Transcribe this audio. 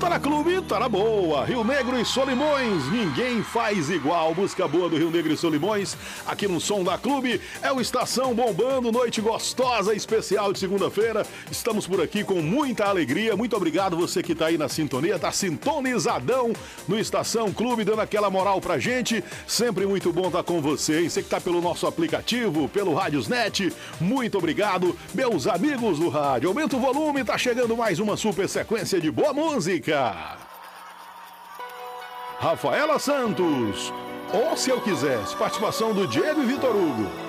Tá na clube, tá na boa. Rio Negro e Solimões, ninguém faz igual. Música boa do Rio Negro e Solimões, aqui no Som da Clube. É o Estação bombando, noite gostosa, especial de segunda-feira. Estamos por aqui com muita alegria. Muito obrigado você que tá aí na sintonia, tá sintonizadão no Estação Clube, dando aquela moral pra gente. Sempre muito bom estar com você, hein? Você que tá pelo nosso aplicativo, pelo Radiosnet, muito obrigado. Meus amigos do rádio, aumenta o volume, tá chegando mais uma super sequência de boa música. Rafaela Santos, ou se eu quisesse, participação do Diego e Vitor Hugo.